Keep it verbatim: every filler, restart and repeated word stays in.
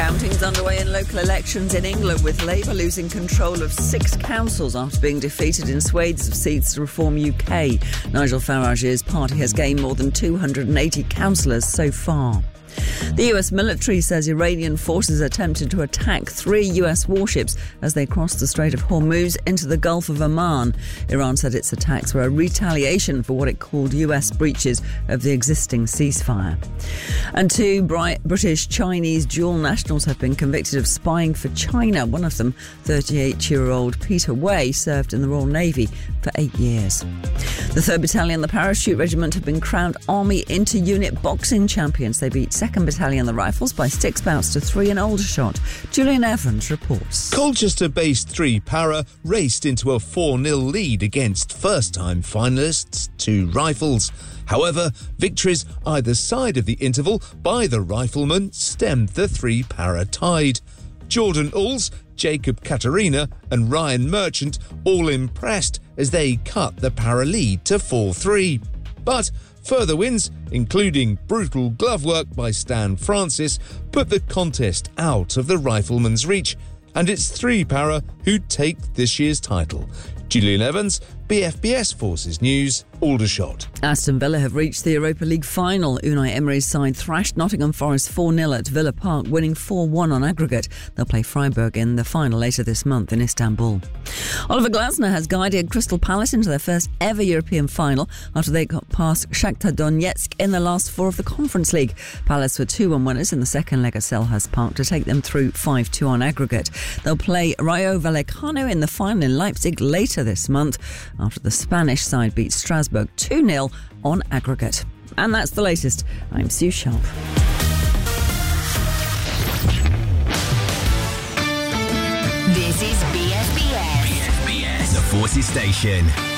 Counting's underway in local elections in England, with Labour losing control of six councils after being defeated in swathes of seats to Reform U K. Nigel Farage's party has gained more than two hundred eighty councillors so far. The U S military says Iranian forces attempted to attack three U S warships as they crossed the Strait of Hormuz into the Gulf of Oman. Iran said its attacks were a retaliation for what it called U S breaches of the existing ceasefire. And two British Chinese dual nationals have been convicted of spying for China. One of them, thirty-eight-year-old Peter Wei, served in the Royal Navy for eight years. The third Battalion, the Parachute Regiment, have been crowned Army Inter-Unit Boxing Champions. They beat second Battalion, the Rifles, by six bouts to three in Aldershot. Julian Evans reports. Colchester-based three Para raced into a four nil lead against first-time finalists two Rifles. However, victories either side of the interval by the Riflemen stemmed the three Para tide. Jordan Ulls, Jacob Katarina and Ryan Merchant all impressed as they cut the Para lead to four three. But further wins, including brutal glove work by Stan Francis, put the contest out of the Riflemen's reach, and it's three Para who take this year's title. Julian Evans, B F B S Forces News, Aldershot. Aston Villa have reached the Europa League final. Unai Emery's side thrashed Nottingham Forest four nil at Villa Park, winning four one on aggregate. They'll play Freiburg in the final later this month in Istanbul. Oliver Glasner has guided Crystal Palace into their first ever European final after they got past Shakhtar Donetsk in the last four of the Conference League. Palace were two one winners in the second leg at Selhurst Park to take them through five two on aggregate. They'll play Rayo Vallecano in the final in Leipzig later this month after the Spanish side beat Strasbourg two nil on aggregate. And that's the latest. I'm Sue Sharp. This is B F B S. B F B S, the Forces Station.